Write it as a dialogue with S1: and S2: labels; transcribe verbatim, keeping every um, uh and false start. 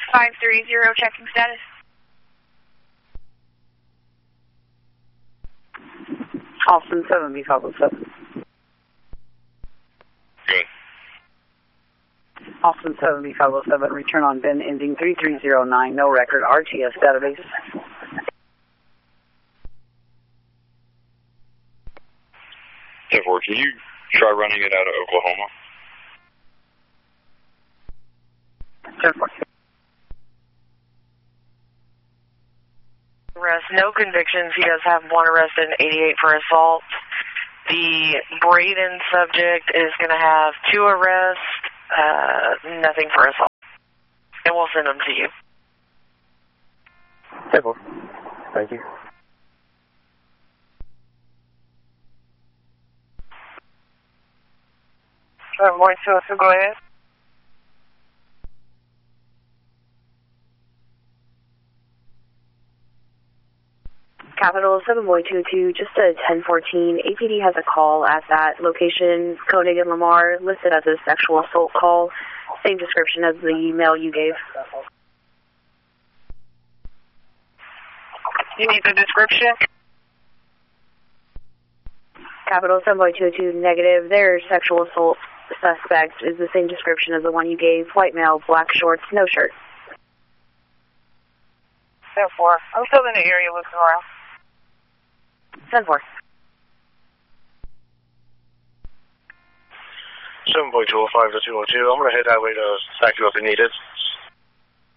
S1: five three zero, checking status.
S2: Austin seven, B five oh seven.
S3: Good.
S2: Austin seven, B five oh seven, return on bin ending three three zero nine, no record, R T S database.
S3: ten four, can you try running it out of Oklahoma?
S2: ten four.
S4: Arrest, no convictions. He does have one arrest and eighty-eight for assault. The Braden subject is going to have two arrests, uh, nothing for assault. And we'll send them to you.
S5: ten four. Thank you.
S4: seven point two, so go ahead.
S6: Capital seven point two two, just a ten fourteen. A P D has a call at that location, Koenig and Lamar, listed as a sexual assault call. Same description as the email you gave.
S4: You need the description?
S6: Capital seven point two two, negative. Their sexual assault suspect is the same description as the one you gave. White male, black shorts, no shirt.
S4: ten four. I'm still in the area looking around.
S6: ten four.
S5: seven point two oh five to two oh two. I'm going to head that way to stack you up if needed.